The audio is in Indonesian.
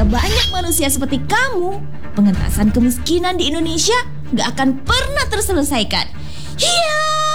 banyak manusia seperti kamu, pengentasan kemiskinan di Indonesia gak akan pernah terselesaikan. Hiya!